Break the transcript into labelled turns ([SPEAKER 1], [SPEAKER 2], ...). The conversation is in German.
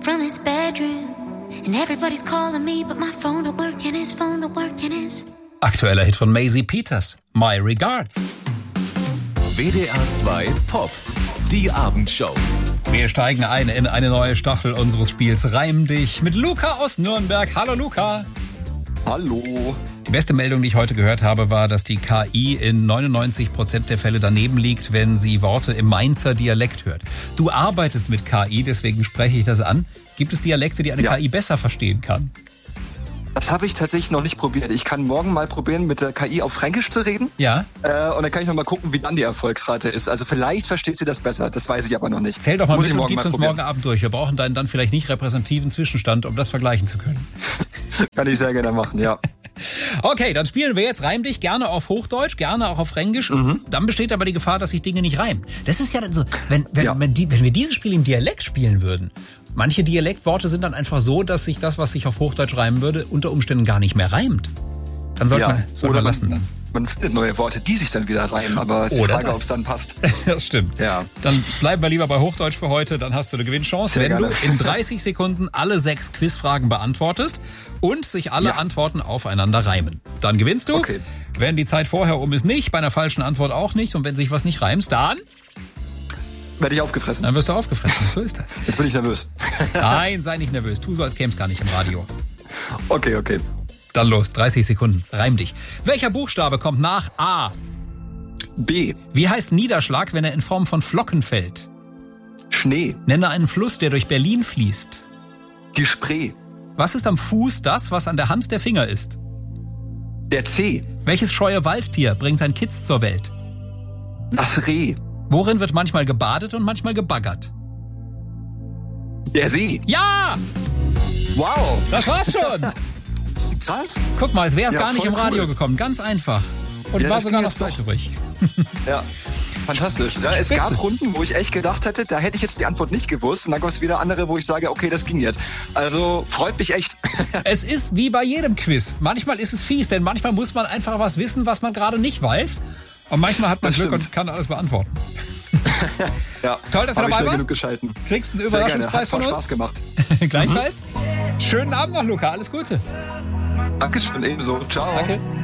[SPEAKER 1] from his bedroom. And everybody's calling me, but my phone don't work and his phone don't work and his...
[SPEAKER 2] Aktueller Hit von Maisie Peters. My Regards.
[SPEAKER 3] WDR 2 Pop. Die Abendshow.
[SPEAKER 2] Wir steigen ein in eine neue Staffel unseres Spiels Reim dich mit Luca aus Nürnberg. Hallo Luca.
[SPEAKER 4] Hallo.
[SPEAKER 2] Die beste Meldung, die ich heute gehört habe, war, dass die KI in 99% der Fälle daneben liegt, wenn sie Worte im Mainzer Dialekt hört. Du arbeitest mit KI, deswegen spreche ich das an. Gibt es Dialekte, die eine KI besser verstehen kann?
[SPEAKER 4] Das habe ich tatsächlich noch nicht probiert. Ich kann morgen mal probieren, mit der KI auf Fränkisch zu reden.
[SPEAKER 2] Ja.
[SPEAKER 4] Und dann kann ich noch mal gucken, wie dann die Erfolgsrate ist. Also vielleicht versteht sie das besser. Das weiß ich aber noch nicht.
[SPEAKER 2] Zähl doch mal mit und gib uns morgen Abend durch. Wir brauchen deinen dann vielleicht nicht repräsentativen Zwischenstand, um das vergleichen zu können.
[SPEAKER 4] Kann ich sehr gerne machen, ja.
[SPEAKER 2] Okay, dann spielen wir jetzt Reim dich, gerne auf Hochdeutsch, gerne auch auf Fränkisch. Dann besteht aber die Gefahr, dass sich Dinge nicht reimen. Das ist ja dann so, wenn wir dieses Spiel im Dialekt spielen würden. Manche Dialektworte sind dann einfach so, dass sich das, was sich auf Hochdeutsch reimen würde, unter Umständen gar nicht mehr reimt. Dann sollte man lassen dann.
[SPEAKER 4] Man findet neue Worte, die sich dann wieder reimen, aber es ist die Frage, ob es dann passt.
[SPEAKER 2] Das stimmt. Ja. Dann bleiben wir lieber bei Hochdeutsch für heute, dann hast du eine Gewinnchance, wenn du in 30 Sekunden alle 6 Quizfragen beantwortest und sich alle Antworten aufeinander reimen. Dann gewinnst du.
[SPEAKER 4] Okay.
[SPEAKER 2] Wenn die Zeit vorher um ist, nicht, bei einer falschen Antwort auch nicht und wenn sich was nicht reimt, dann...
[SPEAKER 4] Werde ich aufgefressen.
[SPEAKER 2] Dann wirst du aufgefressen, so ist das.
[SPEAKER 4] Jetzt bin ich nervös.
[SPEAKER 2] Nein, sei nicht nervös, tu so, als käme es gar nicht im Radio.
[SPEAKER 4] Okay.
[SPEAKER 2] Dann los, 30 Sekunden, reim dich. Welcher Buchstabe kommt nach A?
[SPEAKER 4] B.
[SPEAKER 2] Wie heißt Niederschlag, wenn er in Form von Flocken fällt?
[SPEAKER 4] Schnee.
[SPEAKER 2] Nenne einen Fluss, der durch Berlin fließt.
[SPEAKER 4] Die Spree.
[SPEAKER 2] Was ist am Fuß das, was an der Hand der Finger ist?
[SPEAKER 4] Der Zeh.
[SPEAKER 2] Welches scheue Waldtier bringt ein Kitz zur Welt?
[SPEAKER 4] Das Reh.
[SPEAKER 2] Worin wird manchmal gebadet und manchmal gebaggert?
[SPEAKER 4] Der See.
[SPEAKER 2] Ja!
[SPEAKER 4] Wow.
[SPEAKER 2] Das war's schon.
[SPEAKER 4] Krass.
[SPEAKER 2] Guck mal, es wäre gar nicht im
[SPEAKER 4] cool.
[SPEAKER 2] Radio gekommen. Ganz einfach. Und war sogar noch Zeit übrig.
[SPEAKER 4] Ja, fantastisch. Ja, es gab Runden, wo ich echt gedacht hätte, da hätte ich jetzt die Antwort nicht gewusst. Und dann gab es wieder andere, wo ich sage, okay, das ging jetzt. Also freut mich echt.
[SPEAKER 2] Es ist wie bei jedem Quiz. Manchmal ist es fies, denn manchmal muss man einfach was wissen, was man gerade nicht weiß. Und manchmal hat man Glück und kann alles beantworten.
[SPEAKER 4] Ja,
[SPEAKER 2] toll, dass du dabei warst. Kriegst einen Überraschungspreis von uns.
[SPEAKER 4] Hat Spaß gemacht.
[SPEAKER 2] Gleichfalls. Schönen Abend noch, Luca. Alles Gute.
[SPEAKER 4] Dankeschön, ebenso. Ciao.
[SPEAKER 2] Danke.